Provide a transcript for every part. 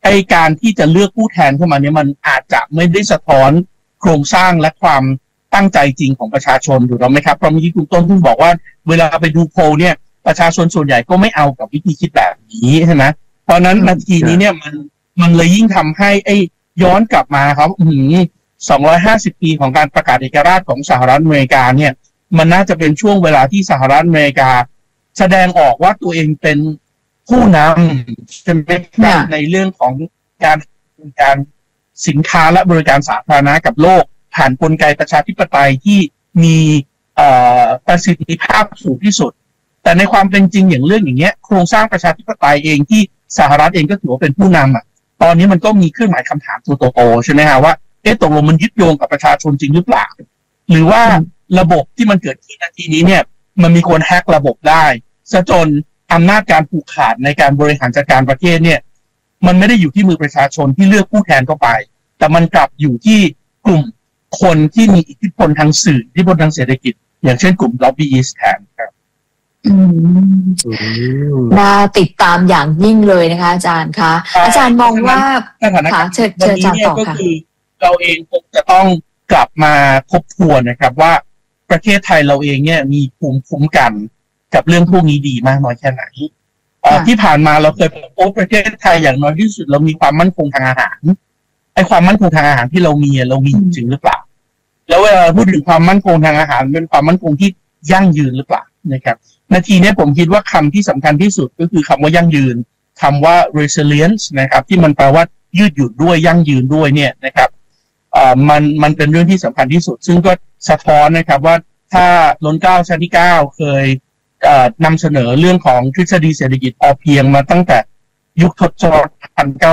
ไอการที่จะเลือกผู้แทนเข้ามาเนี่ยมันอาจจะไม่ได้สะท้อนโครงสร้างและความตั้งใจจริงของประชาชนถูกต้องไหมครับเพราะเมื่อกี้คุณต้นเพิ่งบอกว่าเวลาไปดูโพลเนี่ยประชาชนส่วนใหญ่ก็ไม่เอากับวิธีคิดแบบนี้ใช่ไหมเพราะนั้นนาทีนี้เนี่ยมันเลยยิ่งทำให้ไอ้ย้อนกลับมาครับ250 ปีของการประกาศเอกราชของสหรัฐอเมริกาเนี่ยมันน่าจะเป็นช่วงเวลาที่สหรัฐอเมริกาแสดงออกว่าตัวเองเป็นผู้นำใช่ไหมครับในเรื่องของการสินค้าและบริการสาธารณะกับโลกผ่านกลไกประชาธิปไตยที่มีประสิทธิภาพสูงที่สุดแต่ในความเป็นจริงอย่างเรื่องอย่างเงี้ยโครงสร้างประชาธิปไตยเองที่สหรัฐเองก็ถือว่าเป็นผู้นำอ่ะตอนนี้มันก็มีเครื่องหมายคำถามตัวโตๆใช่ไหมฮะว่าตกลงมันยึดโยงกับประชาชนจริงหรือเปล่าหรือว่าระบบที่มันเกิดขึ้นนาทีนี้เนี่ยมันมีคนแฮกระบบได้ซะจนอำนาจการผูกขาดในการบริหารจัดการประเทศเนี่ยมันไม่ได้อยู่ที่มือประชาชนที่เลือกผู้แทนเข้าไปแต่มันกลับอยู่ที่กลุ่มคนที่มีอิทธิพลทางสื่ออิทธิพลทางเศรษฐกิจอย่างเช่นกลุ่มล็อบบี้อิสต์แทนครับน่าติดตามอย่างยิ่งเลยนะคะอาจารย์คะอาจารย์มองว่าเชิญอาจารย์ต่อค่ะเราเองคงจะต้องกลับมาทบทวนนะครับว่าประเทศไทยเราเองเนี่ยมีภูมิคุ้มกันกับเรื่องพวกนี้ดีมากน้อยแค่ไหนที่ผ่านมาเราเคยพบประเทศไทยอย่างน้อยที่สุดเรามีความมั่นคงทางอาหารไอ้ความมั่นคงทางอาหารที่เรามีจริงหรือเปล่าแล้วเวลาพูดถึงความมั่นคงทางอาหารเป็นความมั่นคงที่ยั่งยืนหรือเปล่านะครับนาทีนี้ผมคิดว่าคำที่สำคัญที่สุดก็คือคำว่ายั่งยืนคำว่า resilience นะครับที่มันแปลว่ายืดหยุ่นด้วยยั่งยืนด้วยเนี่ยนะครับมันเป็นเรื่องที่สำคัญที่สุดซึ่งก็สะท้อนนะครับว่าถ้าล้นเกล้าชั้นที่9เคยนำเสนอเรื่องของทฤษฎีเศรษฐกิจพอเพียงมาตั้งแต่ยุคทศวรรษ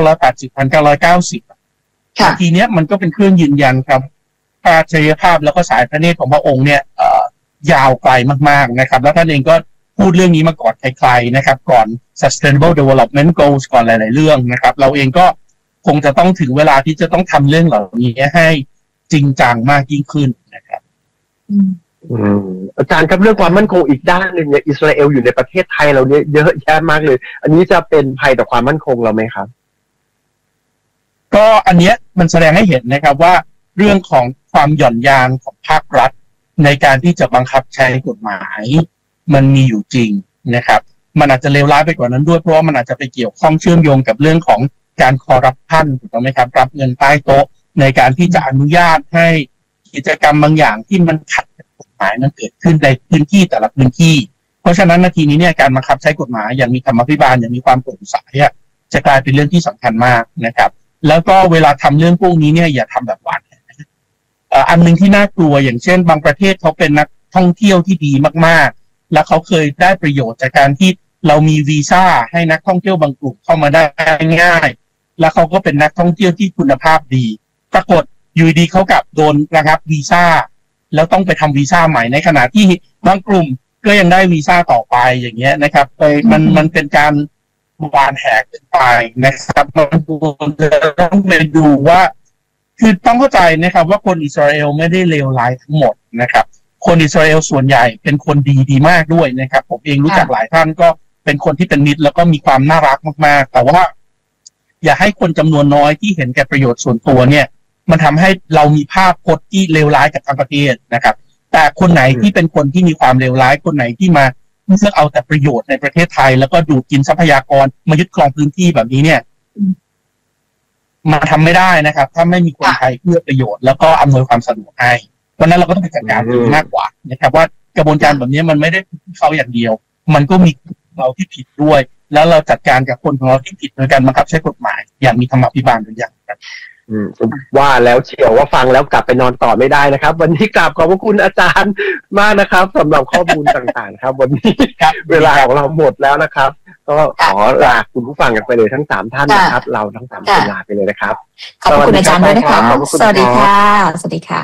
1980-1990 ทีนี้มันก็เป็นเครื่องยืนยันครับพระอัจฉริยภาพแล้วก็สายพระเนตรของพระองค์เนี่ยยาวไกลมากๆนะครับแล้วท่านเองก็พูดเรื่องนี้มาก่อนใครๆนะครับก่อน Sustainable Development Goals ก่อนหลายๆเรื่องนะครับเราเองก็คงจะต้องถึงเวลาที่จะต้องทำเรื่องเหล่านี้ให้จริงจังมากยิ่งขึ้นนะครับอาจารย์ครับเรื่องความมั่นคงอีกด้านหนึ่งเนี่ยอิสราเอลอยู่ในประเทศไทยเราเนี่ยเยอะแยะมากเลยอันนี้จะเป็นภัยต่อความมั่นคงเราไหมครับก็อันเนี้ยมันแสดงให้เห็นนะครับว่าเรื่องของความหย่อนยานของภาครัฐในการที่จะบังคับใช้กฎหมายมันมีอยู่จริงนะครับมันอาจจะเลวร้ายไปกว่านั้นด้วยเพราะว่ามันอาจจะไปเกี่ยวข้องเชื่อมโยงกับเรื่องของการคอร์รัปชันถูกต้องไหมครับรับเงินใต้โต๊ะในการที่จะอนุญาตให้กิจกรรมบางอย่างที่มันขัดกับกฎหมายนั้นเกิดขึ้นในพื้นที่แต่ละพื้นที่เพราะฉะนั้นนาทีนี้เนี่ยการบังคับใช้กฎหมายอย่างมีธรรมาภิบาลอย่างมีความโปร่งใสจะกลายเป็นเรื่องที่สำคัญมากนะครับแล้วก็เวลาทำเรื่องพวกนี้เนี่ยอย่าทำแบบหวานอันนึงที่น่ากลัวอย่างเช่นบางประเทศเขาเป็นนักท่องเที่ยวที่ดีมากๆแล้วเขาเคยได้ประโยชน์จากการที่เรามีวีซ่าให้นักท่องเที่ยวบางกลุ่มเข้ามาได้ง่ายแล้วเขาก็เป็นนักท่องเที่ยวที่คุณภาพดีปรากฏอยู่ดีเขากลับโดนนะครับวีซ่าแล้วต้องไปทำวีซ่าใหม่ในขณะที่บางกลุ่มก็ยังได้วีซ่าต่อไปอย่างเงี้ยนะครับมันเป็นการวานแหกไปนะครับมันต้องไปดูว่าคือต้องเข้าใจนะครับว่าคนอิสราเอลไม่ได้เลวร้ายทั้งหมดนะครับคนอิสราเอลส่วนใหญ่เป็นคนดีมากด้วยนะครับผมเองรู้จักหลายท่านก็เป็นคนที่เป็นมิตรแล้วก็มีความน่ารักมากๆแต่ว่าอย่าให้คนจำนวนน้อยที่เห็นแก่ประโยชน์ส่วนตัวเนี่ยมันทำให้เรามีภาพพจน์ที่เลวร้ายกับทางประเทศนะครับแต่คนไหนที่เป็นคนที่มีความเลวร้ายคนไหนที่มาเลือกเอาแต่ประโยชน์ในประเทศไทยแล้วก็ดูดกินทรัพยากรมายึดครองพื้นที่แบบนี้เนี่ยมาทำไม่ได้นะครับถ้าไม่มีคนไทยเพื่อประโยชน์แล้วก็อำนวยความสะดวกให้เพราะนั้นเราก็ต้องไปจัดการตรงนี้มากกว่านะครับว่ากระบวนการแบบนี้มันไม่ได้เขาอย่างเดียวมันก็มีเราที่ผิดด้วยแล้วเราจัดการกับคนของเราที่ผิดโดยการบังคับใช้กฎหมายอย่างมีธรรมาภิบาลหรืออย่างครับว่าแล้วเชียวว่าฟังแล้วกลับไปนอนต่อไม่ได้นะครับวันนี้กราบขอบพระคุณอาจารย์มากนะครับสำหรับข้อมูลต่างๆครับวันนี้เวลาของเราหมดแล้วนะครับก็ขอลาคุณผู้ฟังกันไปเลยทั้ง3ท่านนะครับเราทั้ง3คนลาไปเลยนะครับขอบคุณอาจารย์ด้วยนะคะสวัสดีค่ะสวัสดีค่ะ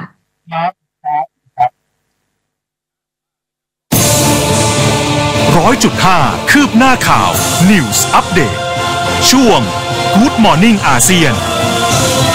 100.5 คืบหน้าข่าว News Update ช่วง Good Morning อาเซียน